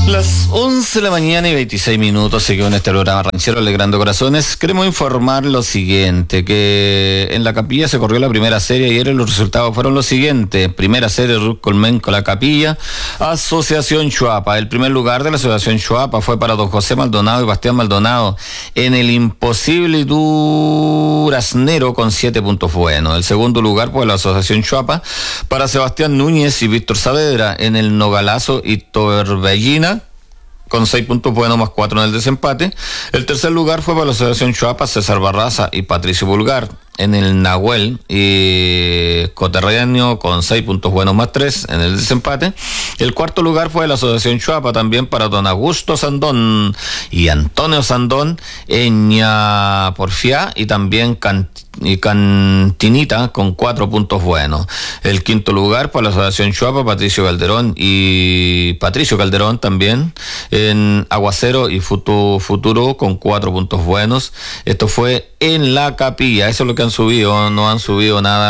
Las 11 de la mañana y 26 minutos, seguimos en este programa Ranchero Alegrando Corazones. Queremos informar lo siguiente, que en la Capilla se corrió la primera serie. Ayer los resultados fueron los siguientes: primera serie, Ruth Colmenco, La Capilla, Asociación Chuapa. El primer lugar de la Asociación Chuapa fue para don José Maldonado y Bastián Maldonado en el imposible y duraznero con 7 puntos buenos. El segundo lugar fue la Asociación Chuapa para Sebastián Núñez y Víctor Saavedra en el Nogalazo y Torbellina, con 6 puntos buenos más 4 en el desempate. El tercer lugar fue para la Asociación Chuapa, César Barraza y Patricio Pulgar en el Nahuel y Coterráneo con 6 puntos buenos más 3 en el desempate. El cuarto lugar fue la Asociación Chuapa también para don Augusto Sandón y Antonio Sandón, Eña Porfiá y también Cantinita con 4 puntos buenos. El quinto lugar para la Asociación Chuapa, Patricio Calderón también en Aguacero y Futuro con 4 puntos buenos. Esto fue en la Capilla. Eso es lo que han subido. No han subido nada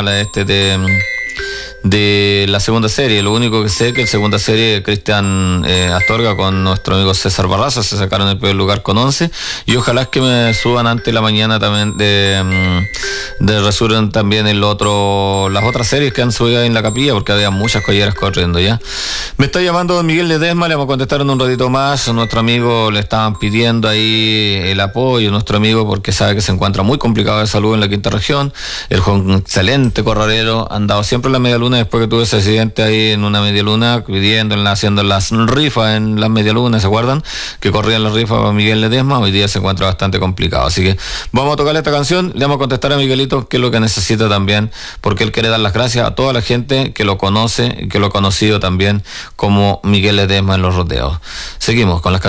de la segunda serie. Lo único que sé es que en segunda serie Cristian Astorga con nuestro amigo César Barraza se sacaron el primer lugar con 11, y ojalá es que me suban antes de la mañana también de resuelvan también las otras series que han subido en la Capilla, porque había muchas colleras corriendo ya. Me está llamando don Miguel Ledesma, le vamos a contestar en un ratito más. Nuestro amigo le estaban pidiendo ahí el apoyo, nuestro amigo, porque sabe que se encuentra muy complicado de salud en la quinta región. El joven excelente corralero, ha andado siempre en la media luna después que tuve ese accidente ahí en una media luna, haciendo las rifas en las media lunas, ¿se acuerdan? Que corrían las rifas para Miguel Ledesma. Hoy día se encuentra bastante complicado, así que vamos a tocarle esta canción. Le vamos a contestar a Miguelito qué es lo que necesita también, porque él quiere dar las gracias a toda la gente que lo conoce y que lo ha conocido también como Miguel Ledesma en los rodeos. Seguimos con las